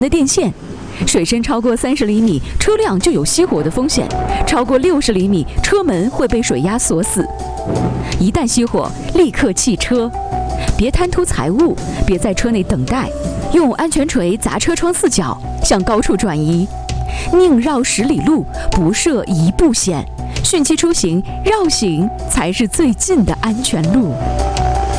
的电线。水深超过30厘米，车辆就有熄火的风险；超过60厘米，车门会被水压锁死。一旦熄火，立刻弃车。别贪图财物，别在车内等待，用安全锤砸车窗4角，向高处转移。宁绕10里路，不涉1步险。汛期出行，绕行才是最近的安全路。